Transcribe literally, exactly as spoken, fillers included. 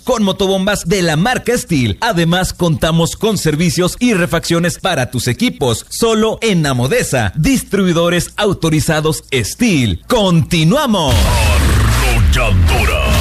con motobombas de la marca Steel. Además, contamos con servicios y refacciones para tus equipos. Solo en Amodesa, distribuidores autorizados Steel. ¡Continuamos! Arrolladora.